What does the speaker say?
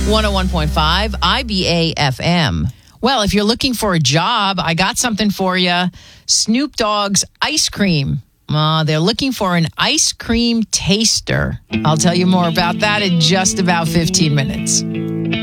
101.5 IBA FM. Well, if you're looking for a job, I got something for you. Snoop Dogg's ice cream. They're looking for an ice cream taster. I'll tell you more about that in just about 15 minutes.